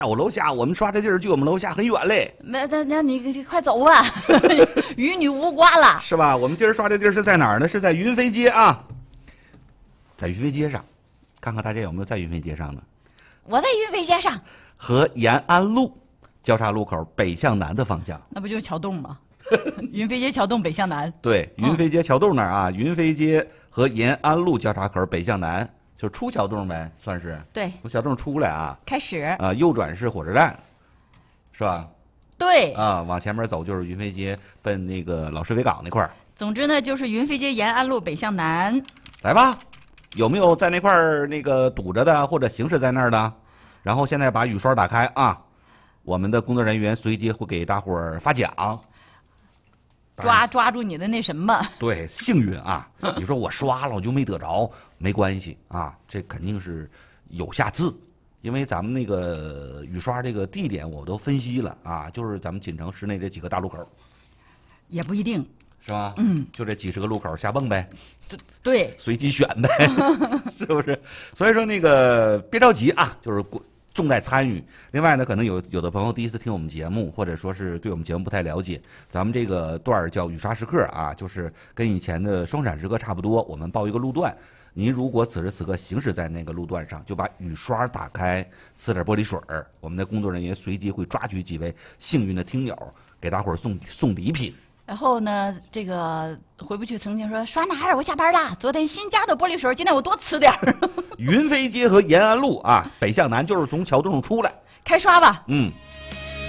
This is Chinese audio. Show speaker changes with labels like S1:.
S1: 我楼下我们刷这地儿距我们楼下很远嘞。
S2: 那你快走吧，与你无关了。
S1: 是吧？我们今儿刷这地儿是在哪儿呢？是在云飞街啊，在云飞街上，看看大家有没有在云飞街上呢？
S2: 我在云飞街上，
S1: 和延安路交叉路口北向南的方向。
S2: 那不就是桥洞吗？云飞街桥洞北向南。
S1: 对，云飞街桥洞那儿啊，云飞街和延安路交叉口北向南，就是出桥洞呗，算是。
S2: 对，
S1: 从桥洞出来啊。
S2: 开始。
S1: 右转是火车站，是吧？
S2: 对。
S1: 往前面走就是云飞街，奔那个老市委港那块儿。
S2: 总之呢，就是云飞街延安路北向南。
S1: 来吧，有没有在那块儿那个堵着的，或者行驶在那儿的？然后现在把雨刷打开啊，我们的工作人员随即会给大伙儿发奖。
S2: 抓住你的那什么？
S1: 对，幸运啊！你说我刷了我就没得着，没关系啊，这肯定是有下次，因为咱们那个雨刷这个地点我都分析了啊，就是咱们锦城市内这几个大路口。
S2: 也不一定，
S1: 是吧？就这几十个路口瞎蹦呗。
S2: 对，
S1: 随机选呗，是不是？所以说那个别着急啊，就是重在参与。另外呢，可能有的朋友第一次听我们节目，或者说是对我们节目不太了解，咱们这个段儿叫雨刷时刻啊，就是跟以前的双闪时刻差不多。我们报一个路段，您如果此时此刻行驶在那个路段上，就把雨刷打开，呲点玻璃水儿，我们的工作人员随机会抓取几位幸运的听友，给大伙儿送礼品。
S2: 然后呢，这个回不去曾经说刷哪儿？我下班了。昨天新加的玻璃水，今天我多呲点儿。
S1: 云飞街和延安路啊，北向南就是从桥洞出来，
S2: 开刷吧。
S1: 嗯。